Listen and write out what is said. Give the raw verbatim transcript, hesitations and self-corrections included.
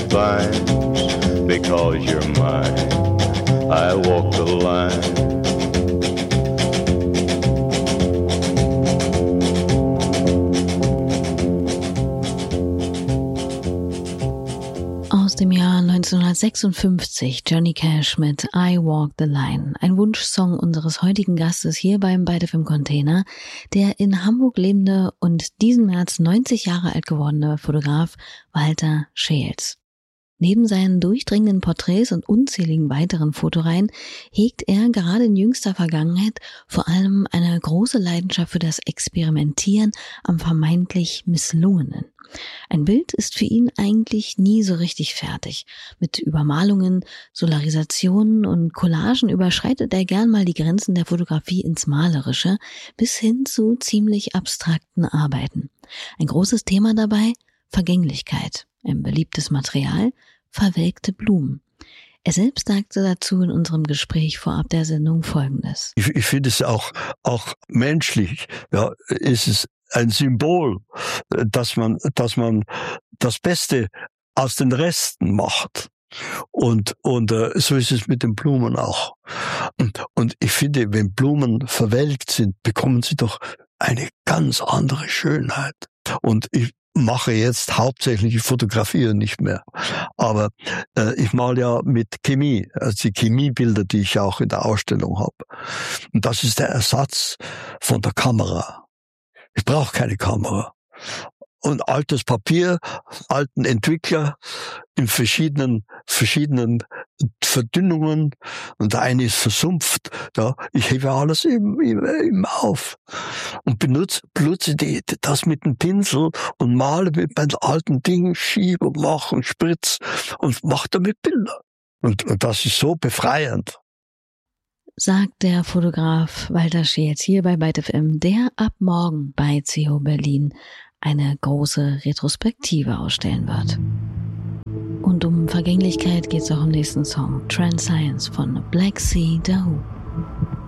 vines because you're mine. I walk the line. Aus dem Jahr neunzehnhundertsechsundfünfzig, Johnny Cash mit I Walk the Line, ein Wunschsong unseres heutigen Gastes hier beim Byte F M Container, der in Hamburg lebende und diesen März neunzig Jahre alt gewordene Fotograf Walter Scheels. Neben seinen durchdringenden Porträts und unzähligen weiteren Fotoreihen hegt er gerade in jüngster Vergangenheit vor allem eine große Leidenschaft für das Experimentieren am vermeintlich Misslungenen. Ein Bild ist für ihn eigentlich nie so richtig fertig. Mit Übermalungen, Solarisationen und Collagen überschreitet er gern mal die Grenzen der Fotografie ins Malerische bis hin zu ziemlich abstrakten Arbeiten. Ein großes Thema dabei: Vergänglichkeit. Ein beliebtes Material: verwelkte Blumen. Er selbst sagte dazu in unserem Gespräch vorab der Sendung Folgendes. Ich, ich finde es auch, auch menschlich, ja, ist es ein Symbol, dass man, dass man das Beste aus den Resten macht. Und, und äh, so ist es mit den Blumen auch. Und, und ich finde, wenn Blumen verwelkt sind, bekommen sie doch eine ganz andere Schönheit. Und ich mache jetzt hauptsächlich, ich fotografiere nicht mehr, aber äh, ich male ja mit Chemie, also die Chemiebilder, die ich auch in der Ausstellung habe. Und das ist der Ersatz von der Kamera. Ich brauche keine Kamera. Und altes Papier, alten Entwickler in verschiedenen, verschiedenen Verdünnungen. Und der eine ist versumpft. Ja, ich hebe alles eben, eben auf. Und benutze, benutze die, das mit dem Pinsel und male mit meinen alten Dingen, schiebe und mache und spritz und mache damit Bilder. Und, und das ist so befreiend. Sagt der Fotograf Walter Scheels hier bei Byte F M, der ab morgen bei C O Berlin eine große Retrospektive ausstellen wird. Und um Vergänglichkeit geht es auch im nächsten Song, Transscience von Black Sea The Who.